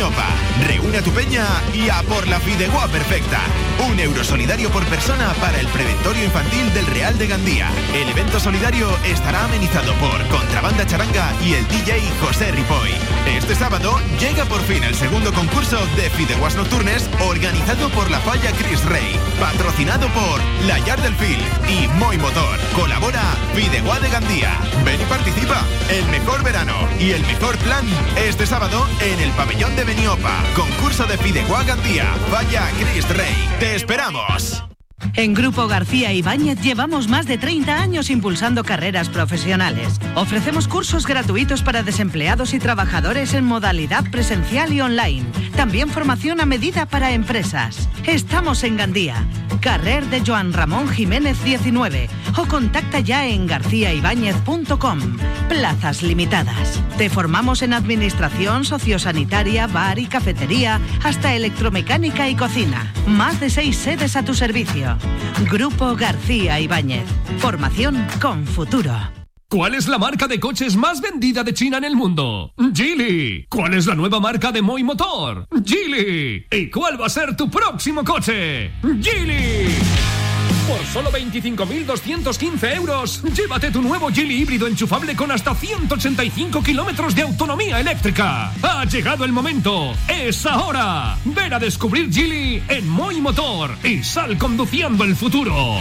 Beniopa. Reúne a tu peña y a por la fideuá perfecta. €1 solidario por persona para el Preventorio Infantil del Real de Gandía. El evento solidario estará amenizado por Contrabanda Charanga y el DJ José Ripoll. Este sábado llega por fin el segundo concurso de fideuás nocturnes organizado por la Falla Chris Rey, patrocinado por La Yard del Fil y Moi Motor. Colabora Fideuá de Gandía. Ven y participa. El mejor verano y el mejor plan este sábado en el pabellón de Beniopa. Concurso de Fideuá Gandía. Falla Chris Rey. ¡Te esperamos! En Grupo García Ibáñez llevamos más de 30 años impulsando carreras profesionales. Ofrecemos cursos gratuitos para desempleados y trabajadores en modalidad presencial y online. También formación a medida para empresas. Estamos en Gandía, carrer de Joan Ramón Jiménez 19 o contacta ya en garciaibáñez.com. Plazas limitadas. Te formamos en administración, sociosanitaria, bar y cafetería, hasta electromecánica y cocina. Más de 6 sedes a tu servicio. Grupo García Ibáñez. Formación con futuro. ¿Cuál es la marca de coches más vendida de China en el mundo? Geely. ¿Cuál es la nueva marca de Moi Motor? Geely. ¿Y cuál va a ser tu próximo coche? Geely. Por solo 25.215 euros, llévate tu nuevo Geely híbrido enchufable con hasta 185 kilómetros de autonomía eléctrica. Ha llegado el momento. ¡Es ahora! Ven a descubrir Geely en Moi Motor y sal conduciendo el futuro.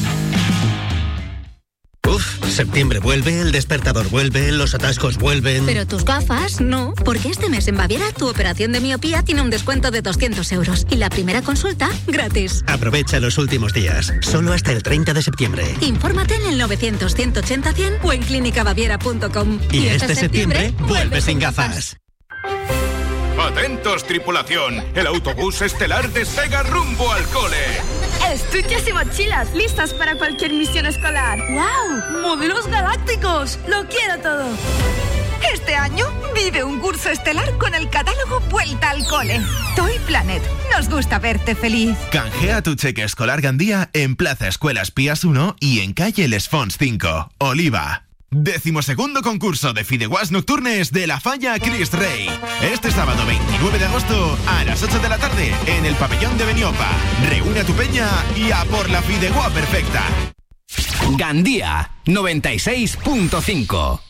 Septiembre vuelve, el despertador vuelve, los atascos vuelven... Pero tus gafas, no, porque este mes en Baviera tu operación de miopía tiene un descuento de 200 euros y la primera consulta, gratis. Aprovecha los últimos días, solo hasta el 30 de septiembre. Infórmate en el 900-180-100 o en clínicabaviera.com. Y este septiembre, vuelve sin gafas. Atentos, tripulación. El autobús estelar despega rumbo al cole. Estuches y mochilas listas para cualquier misión escolar. ¡Wow! ¡Modelos galácticos! ¡Lo quiero todo! Este año vive un curso estelar con el catálogo Vuelta al Cole. Toy Planet. Nos gusta verte feliz. Canjea tu cheque escolar Gandía en Plaza Escuelas Pías 1 y en calle Les Fonts 5, Oliva. 12º concurso de fideuás nocturnes de la Falla Chris Rey. Este sábado 29 de agosto a las 8 de la tarde en el pabellón de Beniopa. Reúne a tu peña y a por la fideuá perfecta. Gandía 96.5.